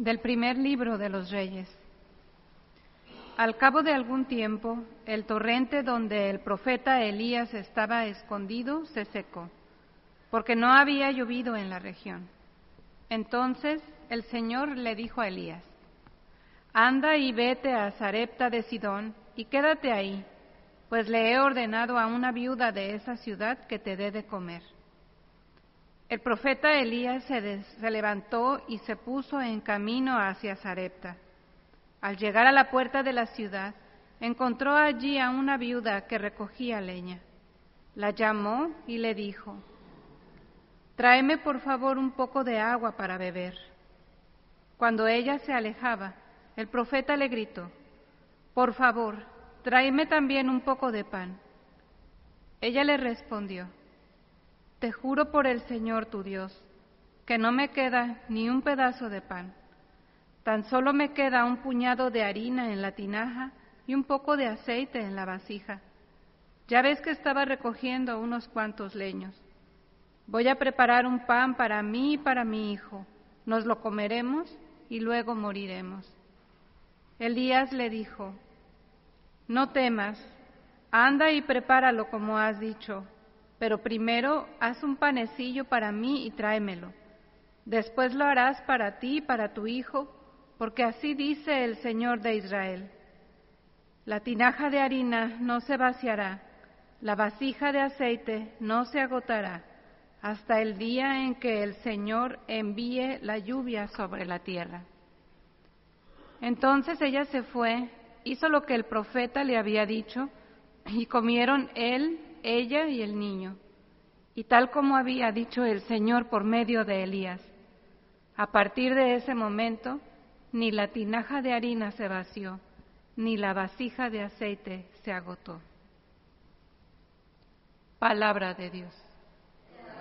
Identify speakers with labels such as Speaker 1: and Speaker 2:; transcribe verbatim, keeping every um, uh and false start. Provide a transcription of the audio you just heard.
Speaker 1: Del primer libro de los Reyes. Al cabo de algún tiempo, el torrente donde el profeta Elías estaba escondido se secó, porque no había llovido en la región. Entonces el Señor le dijo a Elías: «Anda y vete a Sarepta de Sidón y quédate ahí, pues le he ordenado a una viuda de esa ciudad que te dé de comer». El profeta Elías se, des, se levantó y se puso en camino hacia Sarepta. Al llegar a la puerta de la ciudad, encontró allí a una viuda que recogía leña. La llamó y le dijo: «Tráeme por favor un poco de agua para beber». Cuando ella se alejaba, el profeta le gritó: «Por favor, tráeme también un poco de pan». Ella le respondió: «Te juro por el Señor tu Dios, que no me queda ni un pedazo de pan. Tan solo me queda un puñado de harina en la tinaja y un poco de aceite en la vasija. Ya ves que estaba recogiendo unos cuantos leños. Voy a preparar un pan para mí y para mi hijo. Nos lo comeremos y luego moriremos». Elías le dijo: «No temas, anda y prepáralo como has dicho. Pero primero haz un panecillo para mí y tráemelo. Después lo harás para ti y para tu hijo, porque así dice el Señor de Israel: la tinaja de harina no se vaciará, la vasija de aceite no se agotará, hasta el día en que el Señor envíe la lluvia sobre la tierra». Entonces ella se fue, hizo lo que el profeta le había dicho, y comieron él, ella y el niño, y tal como había dicho el Señor por medio de Elías. A partir de ese momento, ni la tinaja de harina se vació, ni la vasija de aceite se agotó. Palabra de Dios.